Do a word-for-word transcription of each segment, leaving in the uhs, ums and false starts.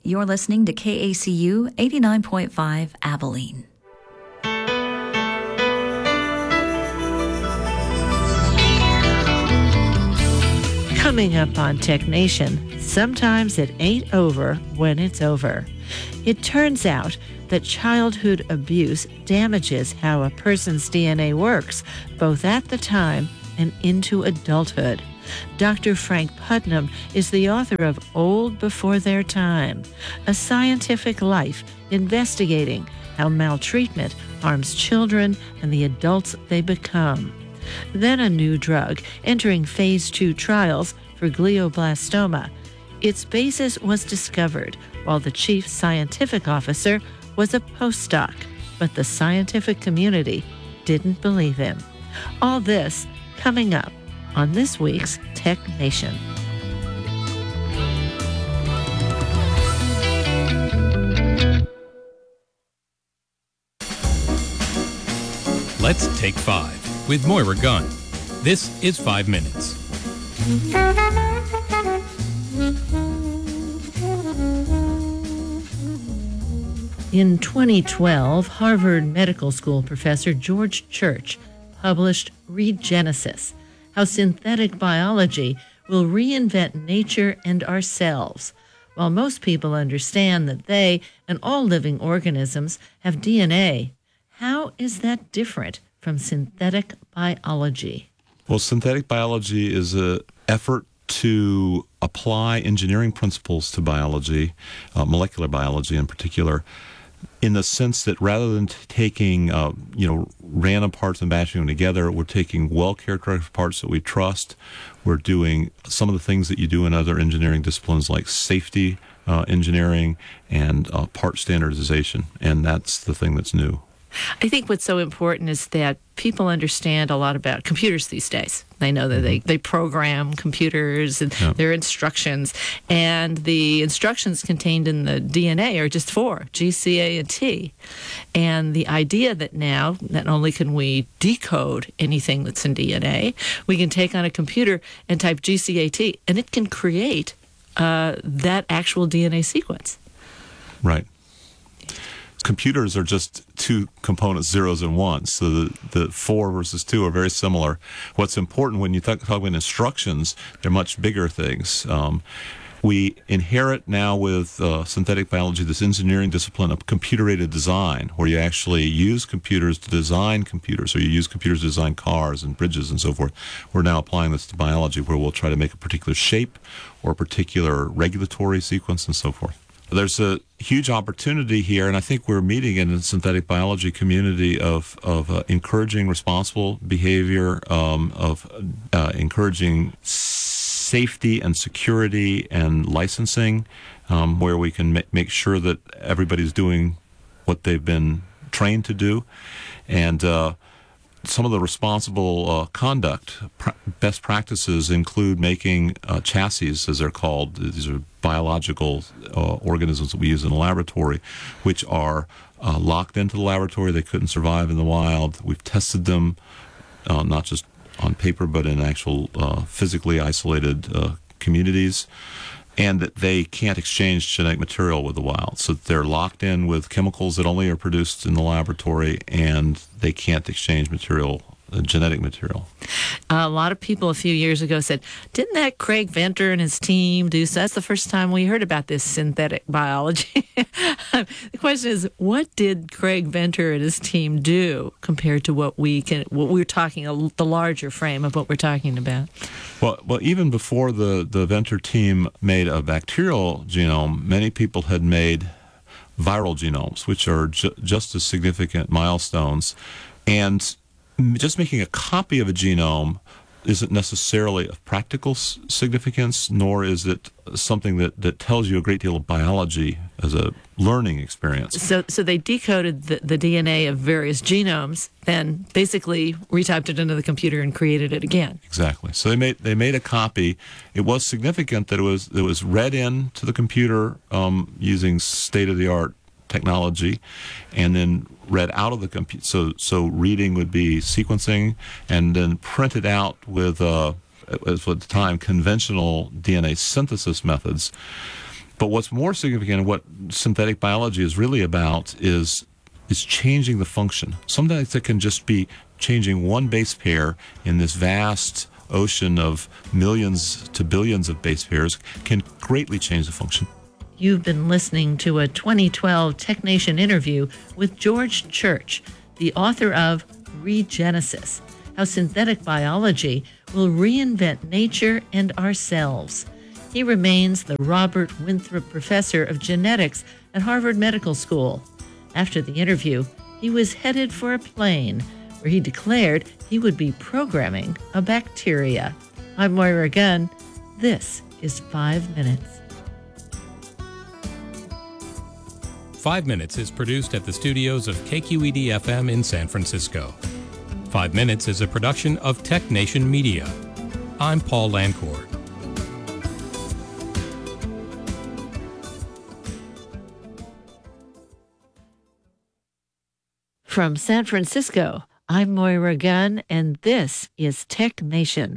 You're listening to K A C U eighty-nine point five Abilene. Coming up on Tech Nation, sometimes it ain't over when it's over. It turns out that childhood abuse damages how a person's D N A works, both at the time and into adulthood. Doctor Frank Putnam is the author of Old Before Their Time, a scientific life investigating how maltreatment harms children and the adults they become. Then a new drug entering phase two trials for glioblastoma. Its basis was discovered while the chief scientific officer was a postdoc, but the scientific community didn't believe him. All this coming up on this week's Tech Nation. Let's Take Five with Moira Gunn. This is Five Minutes. In twenty twelve, Harvard Medical School professor George Church published Regenesis, How Synthetic Biology Will Reinvent Nature and Ourselves. While most people understand that they and all living organisms have D N A, how is that different from synthetic biology? Well, synthetic biology is an effort to apply engineering principles to biology, uh, molecular biology in particular, in the sense that rather than t- taking uh, you know random parts and bashing them together, we're taking well-characterized parts that we trust. We're doing some of the things that you do in other engineering disciplines like safety uh, engineering and uh, part standardization, and that's the thing that's new. I think what's so important is that people understand a lot about computers these days. They know that mm-hmm. they, they program computers and yeah. their instructions. And the instructions contained in the D N A are just four, G, C, A, and T. And the idea that now, not only can we decode anything that's in D N A, we can take on a computer and type G, C, A, T, and it can create uh, that actual D N A sequence. Right. Computers are just two components, zeros and ones. So the, the four versus two are very similar. What's important when you talk, talk about instructions, they're much bigger things. Um, we inherit now with uh, synthetic biology this engineering discipline of computer-aided design, where you actually use computers to design computers, or you use computers to design cars and bridges and so forth. We're now applying this to biology, where we'll try to make a particular shape or a particular regulatory sequence and so forth. There's a huge opportunity here, and I think we're meeting in the synthetic biology community of, of uh, encouraging responsible behavior, um, of uh, encouraging safety and security and licensing, um, where we can ma- make sure that everybody's doing what they've been trained to do. And uh, some of the responsible uh, conduct pr- best practices include making uh, chassis, as they're called. These are biological uh, organisms that we use in the laboratory, which are uh, locked into the laboratory. They couldn't survive in the wild. We've tested them, uh, not just on paper, but in actual uh, physically isolated uh, communities, and that they can't exchange genetic material with the wild. So they're locked in with chemicals that only are produced in the laboratory, and they can't exchange material, uh, genetic material. A lot of people a few years ago said, didn't that Craig Venter and his team do so? That's the first time we heard about this synthetic biology. The question is, what did Craig Venter and his team do compared to what we can, what we're talking, the larger frame of what we're talking about? Well, well, even before the, the Venter team made a bacterial genome, many people had made viral genomes, which are ju- just as significant milestones. And just making a copy of a genome isn't necessarily of practical s- significance, nor is it something that, that tells you a great deal of biology as a learning experience. So so they decoded the, the D N A of various genomes, then basically retyped it into the computer and created it again. Exactly. So they made they made a copy. It was significant that it was it was read into the computer um, using state-of-the-art technology, and then read out of the computer. So, so reading would be sequencing, and then printed out with, uh, at the time, conventional D N A synthesis methods. But what's more significant, what synthetic biology is really about, is is changing the function. Sometimes it can just be changing one base pair in this vast ocean of millions to billions of base pairs can greatly change the function. You've been listening to a twenty twelve TechNation interview with George Church, the author of Regenesis, How Synthetic Biology Will Reinvent Nature and Ourselves. He remains the Robert Winthrop Professor of Genetics at Harvard Medical School. After the interview, he was headed for a plane where he declared he would be programming a bacteria. I'm Moira Gunn. This is Five Minutes. Five Minutes is produced at the studios of K Q E D F M in San Francisco. Five Minutes is a production of TechNation Media. I'm Paul Lancourt. From San Francisco, I'm Moira Gunn, and this is TechNation.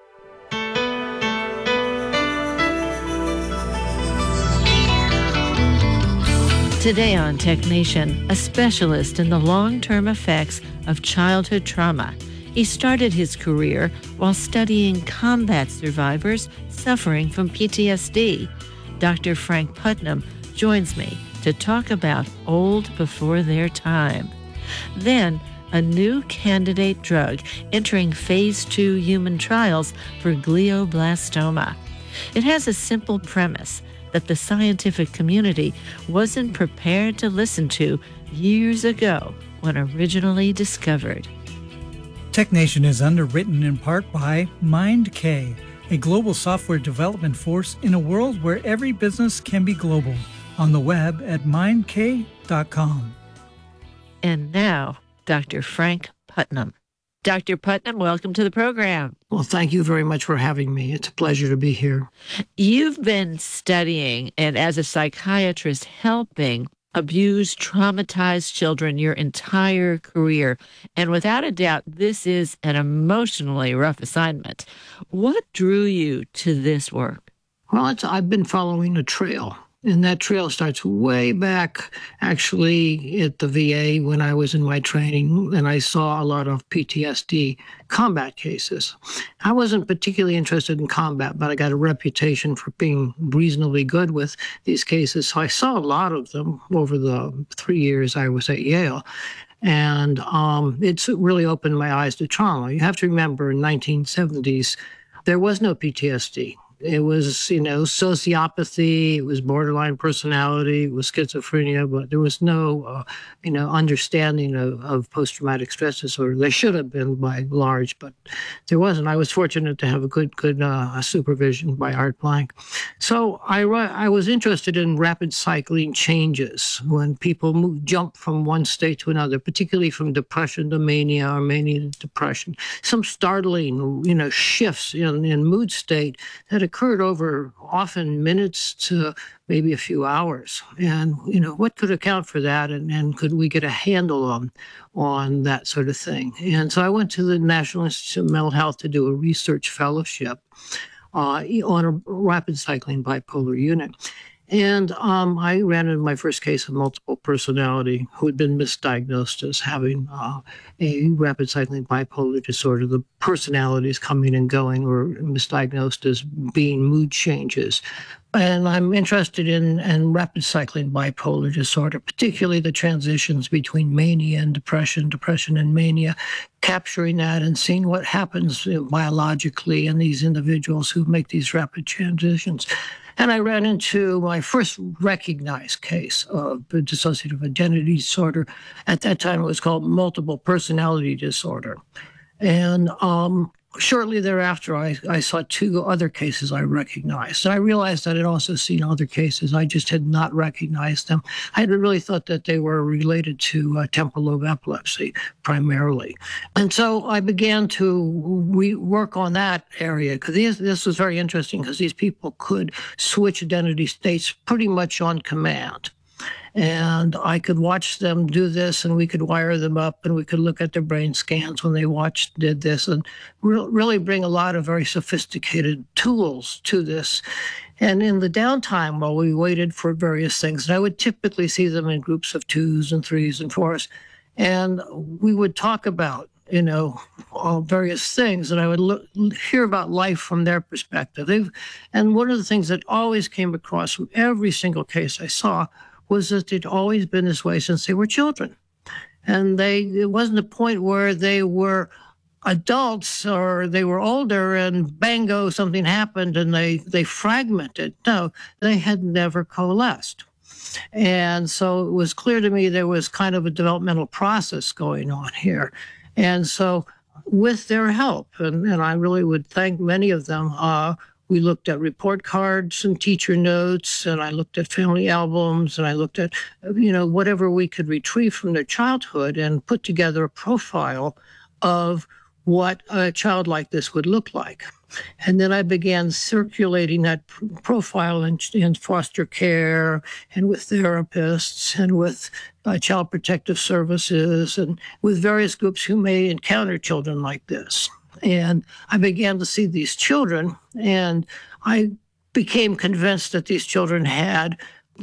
Today on TechNation, a specialist in the long-term effects of childhood trauma. He started his career while studying combat survivors suffering from P T S D. Doctor Frank Putnam joins me to talk about old before their time. Then, a new candidate drug entering phase two human trials for glioblastoma. It has a simple premise that the scientific community wasn't prepared to listen to years ago when originally discovered. TechNation is underwritten in part by MindK, a global software development force in a world where every business can be global. On the web at mind k dot com. And now, Doctor Frank Putnam. Doctor Putnam, welcome to the program. Well, thank you very much for having me. It's a pleasure to be here. You've been studying and as a psychiatrist helping abused, traumatized children your entire career. And without a doubt, this is an emotionally rough assignment. What drew you to this work? Well, it's, I've been following a trail. And that trail starts way back, actually, at the V A when I was in my training, and I saw a lot of P T S D combat cases. I wasn't particularly interested in combat, but I got a reputation for being reasonably good with these cases. So I saw a lot of them over the three years I was at Yale. And um, it's really opened my eyes to trauma. You have to remember, in the nineteen seventies, there was no P T S D. It was, you know, sociopathy, it was borderline personality, it was schizophrenia, but there was no, uh, you know, understanding of, of post-traumatic stress disorder. There should have been by large, but there wasn't. I was fortunate to have a good, good uh, supervision by Art Blank. So I, I was interested in rapid cycling changes when people move, jump from one state to another, particularly from depression to mania or mania to depression. Some startling, you know, shifts in, in mood state that occurred over often minutes to maybe a few hours. And, you know, what could account for that? And, and could we get a handle on, on that sort of thing? And so I went to the National Institute of Mental Health to do a research fellowship uh, on a rapid cycling bipolar unit. And um, I ran into my first case of multiple personality who had been misdiagnosed as having uh, a rapid cycling bipolar disorder. The personalities coming and going were misdiagnosed as being mood changes. And I'm interested in, in rapid cycling bipolar disorder, particularly the transitions between mania and depression, depression and mania, capturing that and seeing what happens biologically in these individuals who make these rapid transitions. And I ran into my first recognized case of dissociative identity disorder. At that time, it was called multiple personality disorder. And um, shortly thereafter, I, I saw two other cases I recognized. And I realized that I'd also seen other cases. I just had not recognized them. I had really thought that they were related to uh, temporal lobe epilepsy primarily. And so I began to re- work on that area because this was very interesting because these people could switch identity states pretty much on command. And I could watch them do this, and we could wire them up, and we could look at their brain scans when they watched, did this, and re- really bring a lot of very sophisticated tools to this. And in the downtime, while we waited for various things, and I would typically see them in groups of twos and threes and fours, and we would talk about, you know, all various things, and I would look, hear about life from their perspective. They've, and one of the things that always came across from every single case I saw was that they'd always been this way since they were children. And they, it wasn't a point where they were adults or they were older and bango, something happened and they, they fragmented. No, they had never coalesced. And so it was clear to me there was kind of a developmental process going on here. And so with their help, and, and I really would thank many of them, uh, we looked at report cards and teacher notes, and I looked at family albums, and I looked at, you know, whatever we could retrieve from their childhood and put together a profile of what a child like this would look like. And then I began circulating that pr- profile in, in foster care and with therapists and with uh, child protective services and with various groups who may encounter children like this. And I began to see these children, and I became convinced that these children had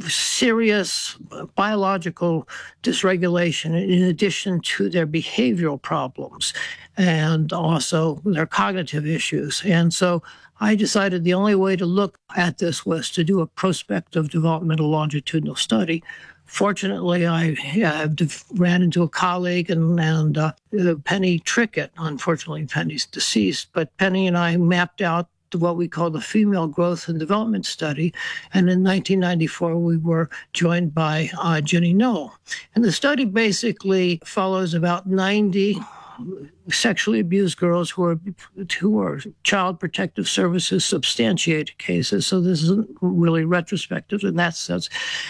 serious biological dysregulation in addition to their behavioral problems and also their cognitive issues. And so I decided the only way to look at this was to do a prospective developmental longitudinal study. Fortunately, I uh, ran into a colleague and, and uh, Penny Trickett. Unfortunately, Penny's deceased, but Penny and I mapped out what we call the Female Growth and Development Study. And in nineteen ninety-four, we were joined by uh, Jenny Knoll. And the study basically follows about ninety sexually abused girls who are who are Child Protective Services substantiated cases. So this isn't really retrospective in that sense.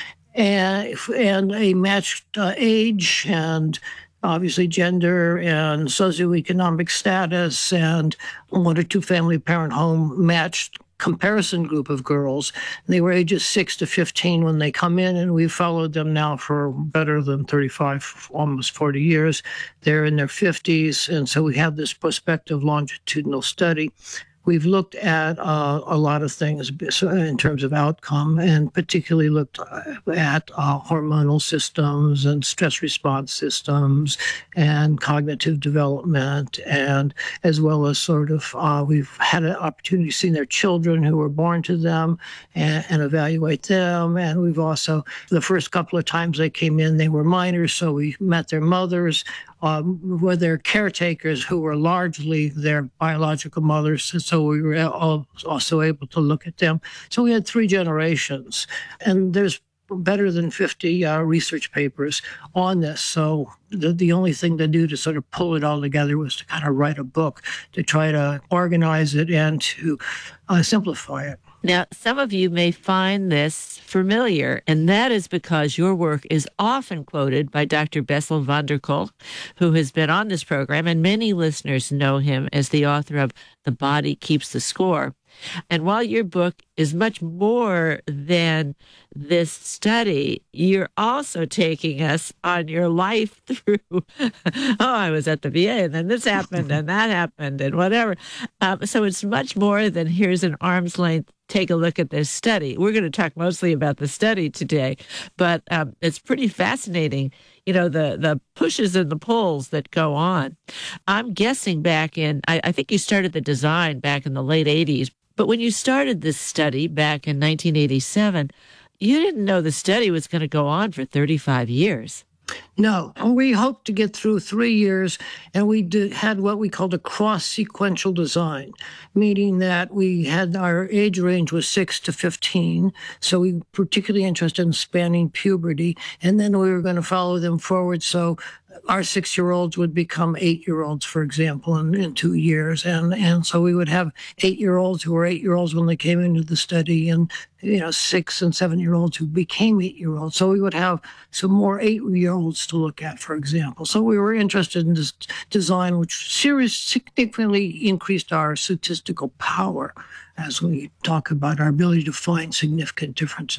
And, and a matched uh, age and obviously gender and socioeconomic status and one or two family parent home matched comparison group of girls. They were ages six to fifteen when they come in, and we've followed them now for better than thirty-five, almost forty years. They're in their fifties, and so we have this prospective longitudinal study. We've looked at uh, a lot of things in terms of outcome, and particularly looked at uh, hormonal systems and stress response systems and cognitive development, and as well as sort of uh, we've had an opportunity to see their children who were born to them and, and evaluate them. And we've also, the first couple of times they came in, they were minors, so we met their mothers. Um, were their caretakers who were largely their biological mothers. So we were also able to look at them. So we had three generations. And there's better than fifty uh, research papers on this. So the, the only thing to do to sort of pull it all together was to kind of write a book to try to organize it and to uh, simplify it. Now, some of you may find this familiar, and that is because your work is often quoted by Doctor Bessel van der Kolk, who has been on this program, and many listeners know him as the author of The Body Keeps the Score. And while your book is much more than this study, you're also taking us on your life through, oh, I was at the V A, and then this happened, and that happened, and whatever. Um, so it's much more than here's an arm's length, take a look at this study. We're going to talk mostly about the study today, but um, it's pretty fascinating, you know, the, the pushes and the pulls that go on. I'm guessing back in, I, I think you started the design back in the late eighties, but when you started this study back in nineteen eighty-seven, you didn't know the study was going to go on for thirty-five years. No, we hoped to get through three years, and we did, had what we called a cross-sequential design, meaning that we had our age range was six to fifteen, so we were particularly interested in spanning puberty, and then we were going to follow them forward, so our six-year-olds would become eight-year-olds, for example, in, in two years. And, and so we would have eight-year-olds who were eight-year-olds when they came into the study and, you know, six- and seven-year-olds who became eight-year-olds. So we would have some more eight-year-olds to look at, for example. So we were interested in this design, which seriously, significantly increased our statistical power as we talk about our ability to find significant differences.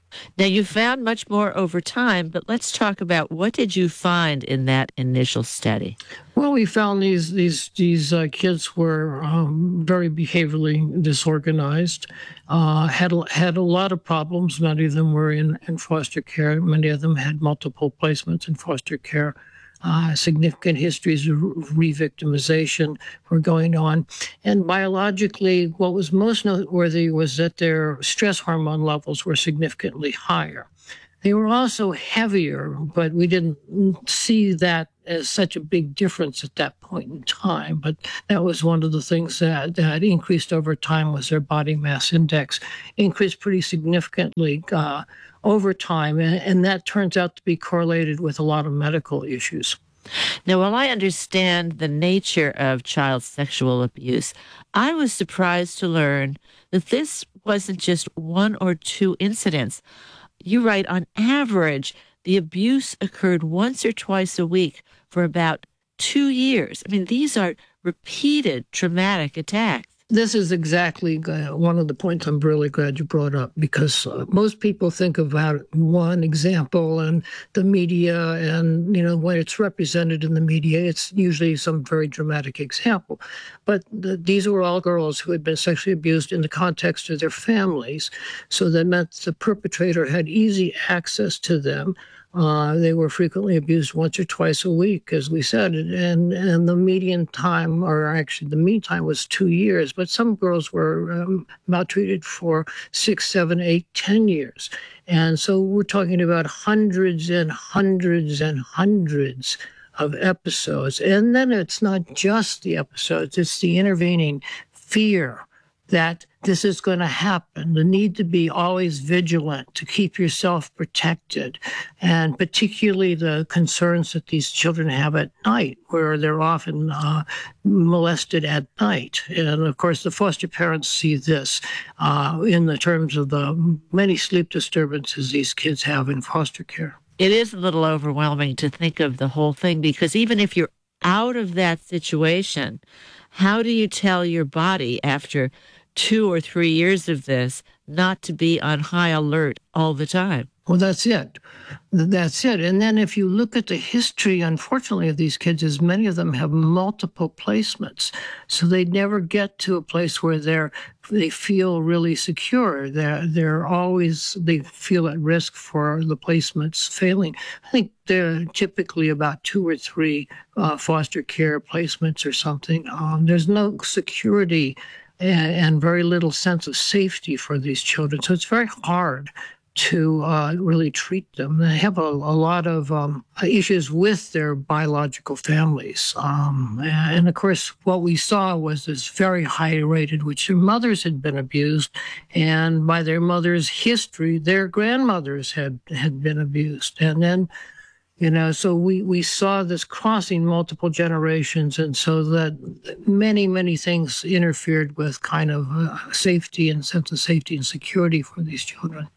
Now, you found much more over time, but let's talk about what did you find in that initial study? Well, we found these these these uh, kids were um, very behaviorally disorganized, uh, had had a lot of problems. Many of them were in, in foster care. Many of them had multiple placements in foster care. Uh, significant histories of re-victimization were going on. And biologically, what was most noteworthy was that their stress hormone levels were significantly higher. They were also heavier, but we didn't see that as such a big difference at that point in time. But that was one of the things that, that increased over time was their body mass index increased pretty significantly uh, over time. And, and that turns out to be correlated with a lot of medical issues. Now, while I understand the nature of child sexual abuse, I was surprised to learn that this wasn't just one or two incidents. You write, on average, the abuse occurred once or twice a week for about two years. I mean, these are repeated traumatic attacks. This is exactly uh, one of the points I'm really glad you brought up, because uh, most people think about one example and the media, and, you know, when it's represented in the media, it's usually some very dramatic example. But the, these were all girls who had been sexually abused in the context of their families. So that meant the perpetrator had easy access to them. Uh, they were frequently abused once or twice a week, as we said, and and the median time, or actually the mean time, was two years. But some girls were um, maltreated for six, seven, eight, ten years. And so we're talking about hundreds and hundreds and hundreds of episodes. And then it's not just the episodes, it's the intervening fear that this is going to happen, the need to be always vigilant, to keep yourself protected, and particularly the concerns that these children have at night, where they're often uh, molested at night. And of course, the foster parents see this uh, in the terms of the many sleep disturbances these kids have in foster care. It is a little overwhelming to think of the whole thing, because even if you're out of that situation, how do you tell your body after two or three years of this not to be on high alert all the time? Well, that's it. That's it. And then if you look at the history, unfortunately, of these kids, is many of them have multiple placements. So they never get to a place where they're they feel really secure. They're, they're always, they feel at risk for the placements failing. I think they're typically about two or three uh, foster care placements or something. Um, there's no security and, and very little sense of safety for these children. So it's very hard to uh, really treat them. They have a, a lot of um, issues with their biological families. Um, and of course, what we saw was this very high rate in which their mothers had been abused. And by their mother's history, their grandmothers had, had been abused. And then, you know, so we, we saw this crossing multiple generations. And so that many, many things interfered with kind of uh, safety and sense of safety and security for these children.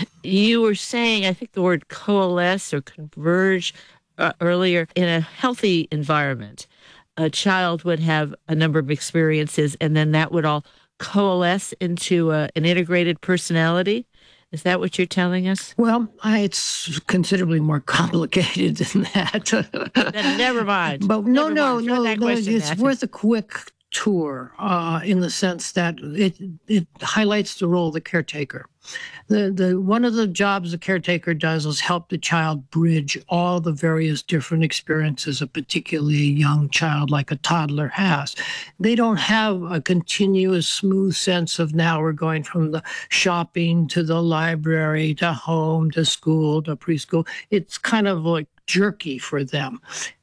You were saying, I think the word coalesce or converge uh, earlier, in a healthy environment, a child would have a number of experiences, and then that would all coalesce into a, an integrated personality. Is that what you're telling us? Well, I, it's considerably more complicated than that. Then never mind. But no, never no, mind. no, no, it's back. worth a quick tour uh, in the sense that it it highlights the role of the caretaker. The the one of the jobs the caretaker does is help the child bridge all the various different experiences a particularly young child like a toddler has. They don't have a continuous smooth sense of now we're going from the shopping to the library to home to school to preschool. It's kind of like jerky for them.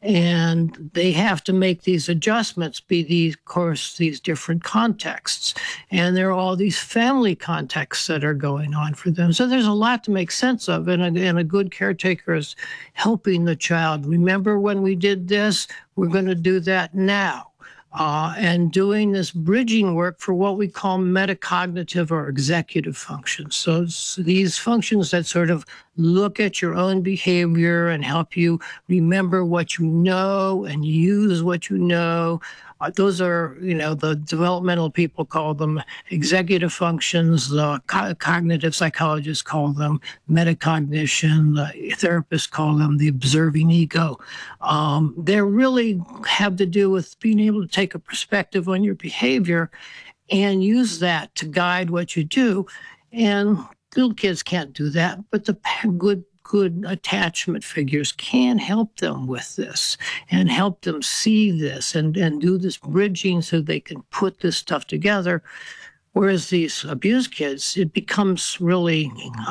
And they have to make these adjustments, be these, of course, these different contexts. And there are all these family contexts that are going on for them. So there's a lot to make sense of. And a, and a good caretaker is helping the child. Remember when we did this? We're going to do that now. Uh, and doing this bridging work for what we call metacognitive or executive functions. So it's these functions that sort of look at your own behavior and help you remember what you know and use what you know. Uh, those are, you know, the developmental people call them executive functions. The co- cognitive psychologists call them metacognition. The therapists call them the observing ego. Um, they really have to do with being able to take a perspective on your behavior and use that to guide what you do. And little kids can't do that, but the good good attachment figures can help them with this and help them see this and, and do this bridging so they can put this stuff together. Whereas these abused kids, it becomes really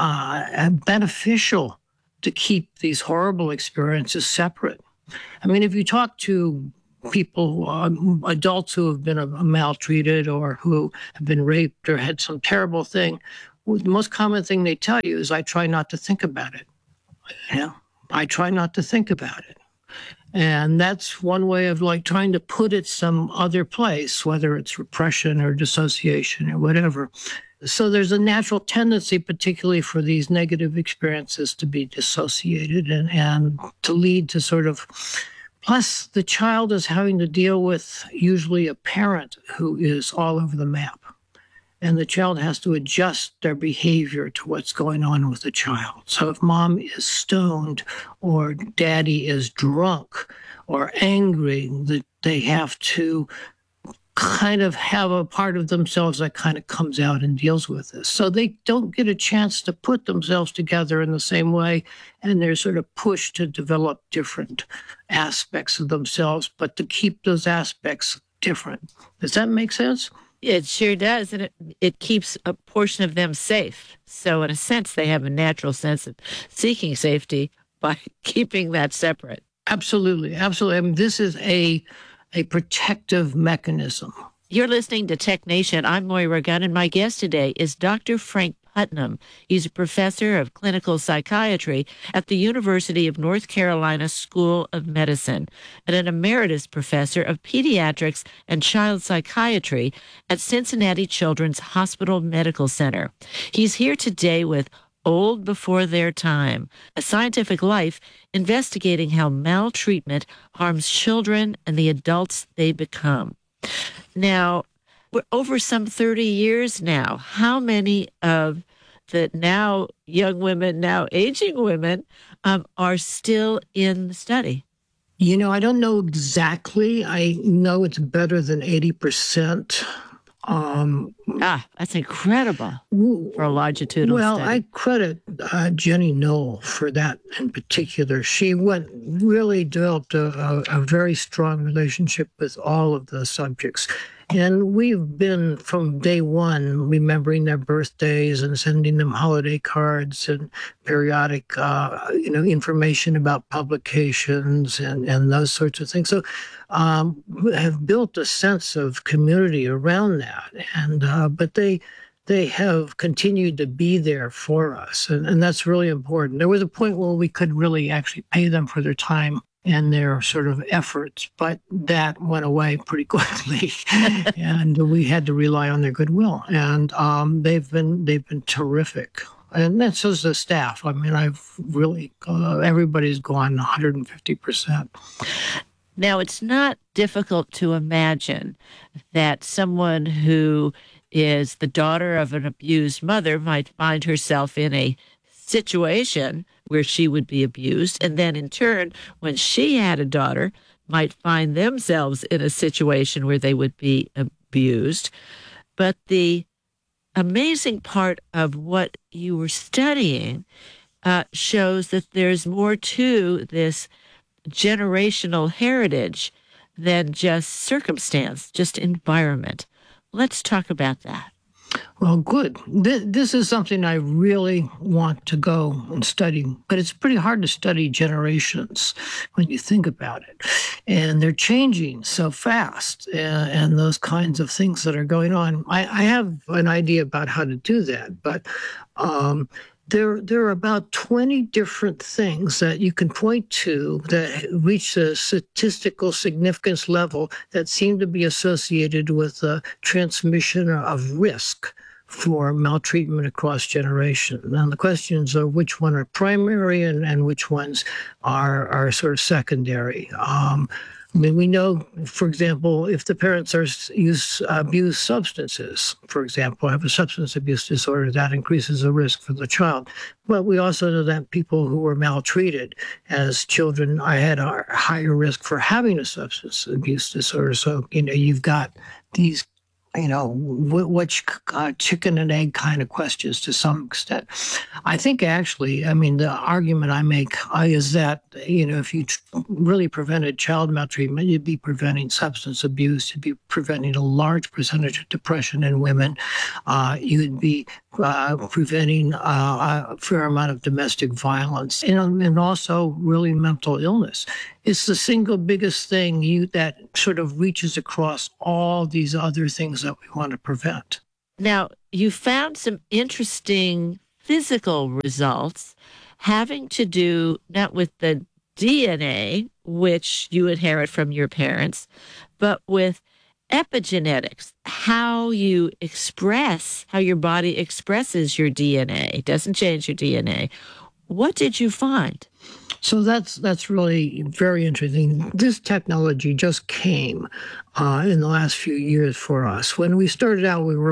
uh, beneficial to keep these horrible experiences separate. I mean, if you talk to people, um, adults who have been uh, maltreated or who have been raped or had some terrible thing, well, the most common thing they tell you is, I try not to think about it. You know, I try not to think about it. And that's one way of like trying to put it some other place, whether it's repression or dissociation or whatever. So there's a natural tendency, particularly for these negative experiences, to be dissociated and, and to lead to sort of, plus the child is having to deal with usually a parent who is all over the map. And the child has to adjust their behavior to what's going on with the child. So if mom is stoned or daddy is drunk or angry, that they have to kind of have a part of themselves that kind of comes out and deals with this. So they don't get a chance to put themselves together in the same way, and they're sort of pushed to develop different aspects of themselves, but to keep those aspects different. Does that make sense? It sure does, and it, it keeps a portion of them safe. So in a sense, they have a natural sense of seeking safety by keeping that separate. Absolutely, absolutely. I mean, this is a a protective mechanism. You're listening to Tech Nation. I'm Moira Gunn, and my guest today is Doctor Frank Putnam. He's a professor of clinical psychiatry at the University of North Carolina School of Medicine and an emeritus professor of pediatrics and child psychiatry at Cincinnati Children's Hospital Medical Center. He's here today with Old Before Their Time, a scientific life investigating how maltreatment harms children and the adults they become. Now, we're over some thirty years now. How many of the now young women, now aging women, um, are still in the study? You know, I don't know exactly. I know it's better than eighty percent. Um, ah, that's incredible for a longitudinal well, study. I credit uh, Jenny Knoll for that in particular. She went really developed a, a, a very strong relationship with all of the subjects. And we've been from day one remembering their birthdays and sending them holiday cards and periodic, uh, you know, information about publications and, and those sorts of things. So um, we have built a sense of community around that. And uh, but they they have continued to be there for us. And, and that's really important. There was a point where we could really actually pay them for their time and their sort of efforts, but that went away pretty quickly, and we had to rely on their goodwill. And um, they've been they've been terrific, and that's just the staff. I mean, I've really uh, everybody's gone one hundred fifty percent. Now, it's not difficult to imagine that someone who is the daughter of an abused mother might find herself in a situation where she would be abused, and then in turn, when she had a daughter, might find themselves in a situation where they would be abused. But the amazing part of what you were studying uh, shows that there's more to this generational heritage than just circumstance, just environment. Let's talk about that. Well, good. This is something I really want to go and study, but it's pretty hard to study generations when you think about it. And they're changing so fast, and, and those kinds of things that are going on. I, I have an idea about how to do that, but um, there, there are about twenty different things that you can point to that reach a statistical significance level that seem to be associated with the transmission of risk for maltreatment across generations. Now, the questions are which one are primary and, and which ones are, are sort of secondary. Um, I mean, we know, for example, if the parents are use abuse substances, for example, have a substance abuse disorder, that increases the risk for the child. But we also know that people who were maltreated as children had a higher risk for having a substance abuse disorder. So, you know, you've got these, you know, which uh, chicken and egg kind of questions to some extent. I think actually, I mean, the argument I make uh, is that, you know, if you tr- really prevented child maltreatment, you'd be preventing substance abuse, you'd be preventing a large percentage of depression in women, uh, you'd be uh, preventing uh, a fair amount of domestic violence, and, and also really mental illness. It's the single biggest thing you that sort of reaches across all these other things that we want to prevent. Now, you found some interesting physical results having to do not with the D N A, which you inherit from your parents, but with epigenetics, how you express, how your body expresses your D N A. It doesn't change your D N A. What did you find? So that's that's really very interesting. This technology just came uh, in the last few years for us. When we started out, we were